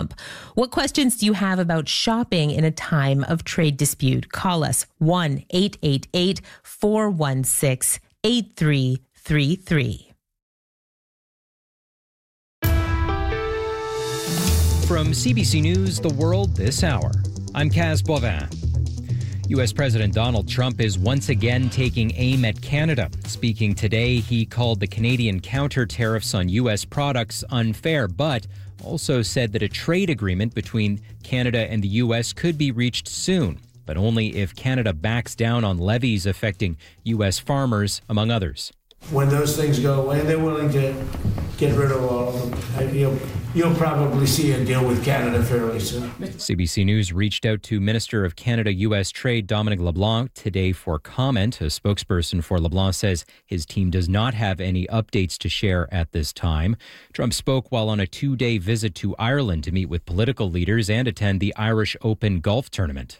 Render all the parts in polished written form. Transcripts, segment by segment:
Trump. What questions do you have about shopping in a time of trade dispute? Call us 1-888-416-8333. From CBC News, The World This Hour, I'm Kaz Boivin. U.S. President Donald Trump is once again taking aim at Canada. Speaking today, he called the Canadian counter tariffs on U.S. products unfair, but also said that a trade agreement between Canada and the U.S. could be reached soon, but only if Canada backs down on levies affecting U.S. farmers, among others. When those things go away, they're willing to get rid of all of them. You'll probably see a deal with Canada fairly soon. CBC News reached out to Minister of Canada-U.S. Trade Dominic LeBlanc today for comment. A spokesperson for LeBlanc says his team does not have any updates to share at this time. Trump spoke while on a 2-day visit to Ireland to meet with political leaders and attend the Irish Open golf tournament.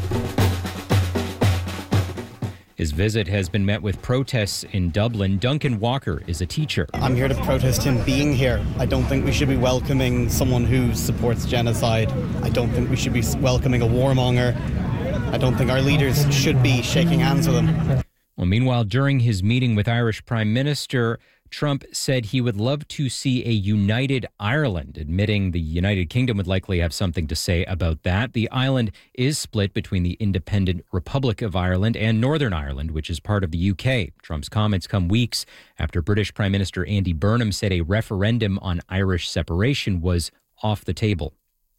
His visit has been met with protests in Dublin. Duncan Walker is a teacher. I'm here to protest him being here. I don't think we should be welcoming someone who supports genocide. I don't think we should be welcoming a warmonger. I don't think our leaders should be shaking hands with him. Well, meanwhile, during his meeting with Irish Prime Minister, Trump said he would love to see a united Ireland, admitting the United Kingdom would likely have something to say about that. The island is split between the independent Republic of Ireland and Northern Ireland, which is part of the UK. Trump's comments come weeks after British Prime Minister Andy Burnham said a referendum on Irish separation was off the table.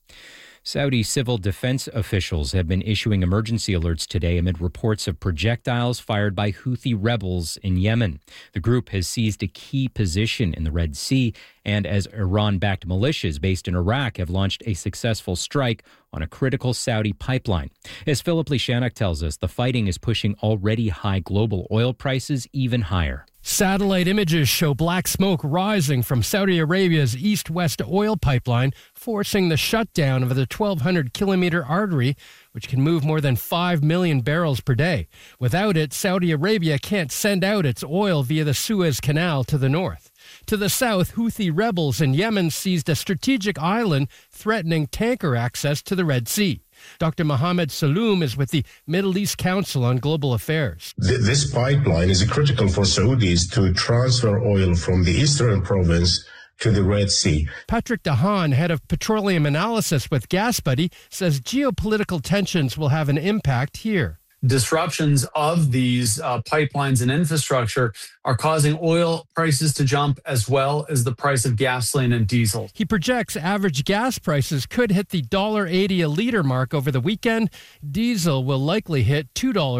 Saudi civil defense officials have been issuing emergency alerts today amid reports of projectiles fired by Houthi rebels in Yemen. The group has seized a key position in the Red Sea, and as Iran-backed militias based in Iraq have launched a successful strike on a critical Saudi pipeline. As Philip Lishanak tells us, the fighting is pushing already high global oil prices even higher. Satellite images show black smoke rising from Saudi Arabia's east-west oil pipeline, forcing the shutdown of the 1,200-kilometer artery, which can move more than 5 million barrels per day. Without it, Saudi Arabia can't send out its oil via the Suez Canal to the north. To the south, Houthi rebels in Yemen seized a strategic island threatening tanker access to the Red Sea. Dr. Mohammed Saloom is with the Middle East Council on Global Affairs. This pipeline is critical for Saudis to transfer oil from the eastern province to the Red Sea. Patrick Dahan, head of petroleum analysis with GasBuddy, says geopolitical tensions will have an impact here. Disruptions of these pipelines and infrastructure are causing oil prices to jump as well as the price of gasoline and diesel. He projects average gas prices could hit the $1.80 a litre mark over the weekend. Diesel will likely hit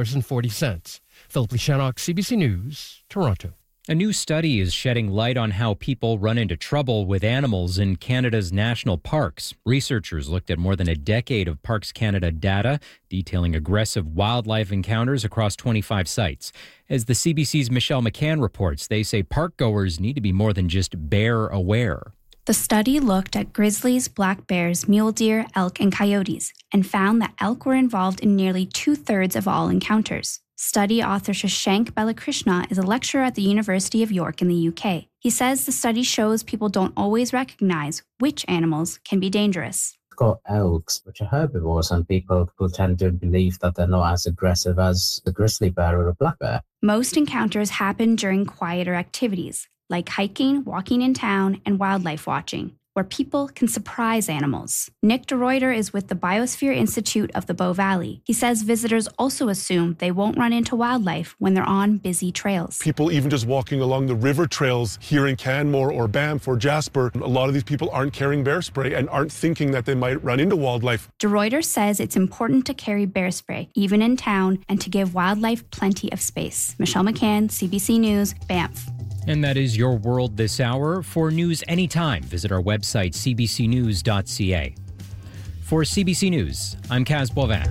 $2.40. Philip Lishanak, CBC News, Toronto. A new study is shedding light on how people run into trouble with animals in Canada's national parks. Researchers looked at more than a decade of Parks Canada data, detailing aggressive wildlife encounters across 25 sites. As the CBC's Michelle McCann reports, they say parkgoers need to be more than just bear aware. The study looked at grizzlies, black bears, mule deer, elk, and coyotes, and found that elk were involved in nearly 2/3 of all encounters. Study author Shashank Balakrishna is a lecturer at the University of York in the UK. He says the study shows people don't always recognize which animals can be dangerous. Got elks, which are herbivores, and people who tend to believe that they're not as aggressive as a grizzly bear or a black bear. Most encounters happen during quieter activities, like hiking, walking in town, and wildlife watching, where people can surprise animals. Nick DeRuyter is with the Biosphere Institute of the Bow Valley. He says visitors also assume they won't run into wildlife when they're on busy trails. People even just walking along the river trails here in Canmore or Banff or Jasper, a lot of these people aren't carrying bear spray and aren't thinking that they might run into wildlife. DeRuyter says it's important to carry bear spray, even in town, and to give wildlife plenty of space. Michelle McCann, CBC News, Banff. And that is your world this hour. For news anytime, visit our website, cbcnews.ca. For CBC News, I'm Kaz Boivin.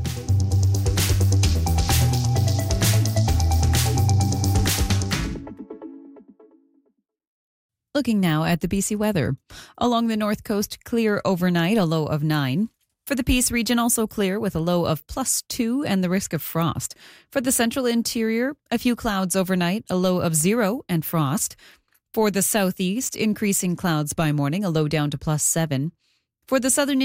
Looking now at the BC weather. Along the north coast, clear overnight, a low of 9. For the Peace region, also clear with a low of +2 and the risk of frost. For the central interior, a few clouds overnight, a low of 0 and frost. For the southeast, increasing clouds by morning, a low down to +7. For the southern